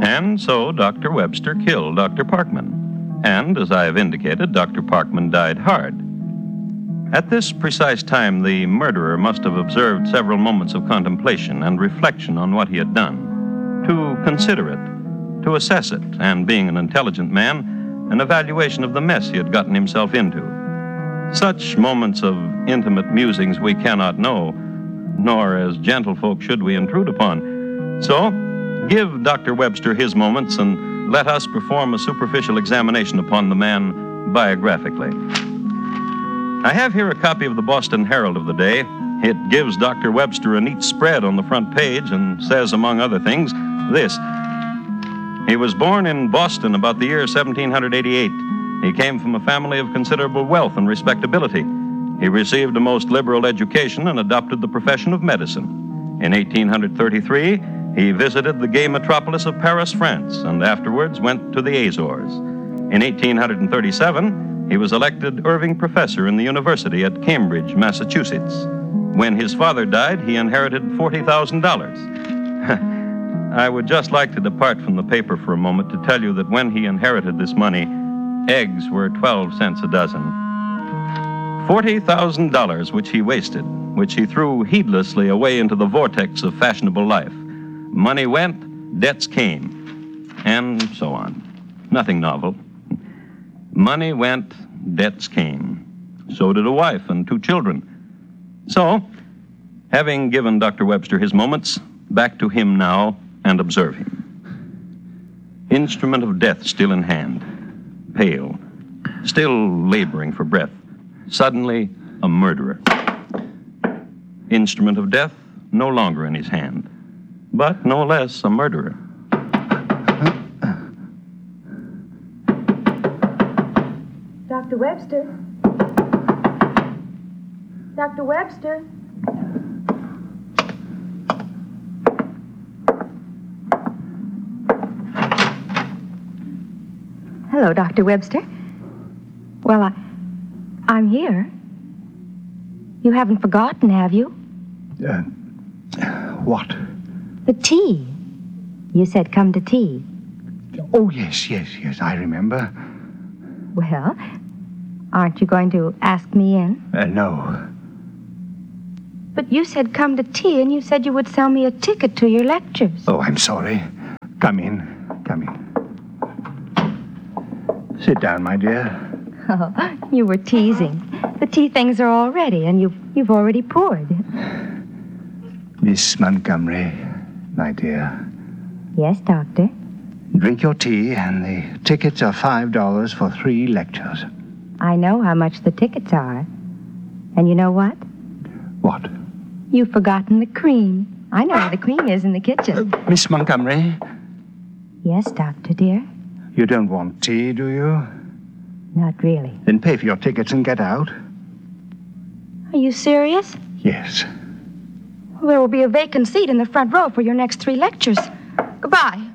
And so Dr. Webster killed Dr. Parkman. And, as I have indicated, Dr. Parkman died hard. At this precise time, the murderer must have observed several moments of contemplation and reflection on what he had done, to consider it, to assess it, and, being an intelligent man, an evaluation of the mess he had gotten himself into. Such moments of intimate musings we cannot know, nor as gentlefolk should we intrude upon. So, give Dr. Webster his moments and let us perform a superficial examination upon the man biographically. I have here a copy of the Boston Herald of the day. It gives Dr. Webster a neat spread on the front page and says, among other things, this. He was born in Boston about the year 1788. He came from a family of considerable wealth and respectability. He received a most liberal education and adopted the profession of medicine. In 1833, he visited the gay metropolis of Paris, France, and afterwards went to the Azores. In 1837, he was elected Irving Professor in the University at Cambridge, Massachusetts. When his father died, he inherited $40,000. I would just like to depart from the paper for a moment to tell you that when he inherited this money, eggs were 12 cents a dozen. $40,000 which he wasted, which he threw heedlessly away into the vortex of fashionable life. Money went, debts came, and so on. Nothing novel. Money went, debts came. So did a wife and 2 children. So, having given Dr. Webster his moments, back to him now and observe him. Instrument of death still in hand, pale, still laboring for breath. Suddenly, a murderer. Instrument of death no longer in his hand, but no less a murderer. Dr. Webster? Dr. Webster? Hello, Dr. Webster. Well, I'm here. You haven't forgotten, have you? What? The tea. You said come to tea. Oh, yes, I remember. Well, aren't you going to ask me in? No. But you said come to tea, and you said you would sell me a ticket to your lectures. Oh, I'm sorry. Come in. Sit down, my dear. Oh, you were teasing. The tea things are all ready, and you've already poured. Miss Montgomery, my dear. Yes, Doctor? Drink your tea, and the tickets are $5 for 3 lectures. I know how much the tickets are. And you know what? What? You've forgotten the cream. I know where the cream is in the kitchen. Miss Montgomery? Yes, Doctor, dear? You don't want tea, do you? Not really. Then pay for your tickets and get out. Are you serious? Yes. Well, there will be a vacant seat in the front row for your next 3 lectures. Goodbye.